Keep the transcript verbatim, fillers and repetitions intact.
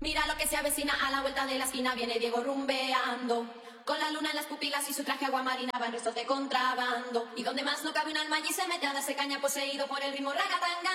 Mira lo que se avecina a la vuelta de la esquina, viene Diego rumbeando. Con la luna en las pupilas y su traje aguamarina van restos de contrabando. Y donde más no cabe un alma allí se mete a darse caña poseído por el ritmo ragatanga.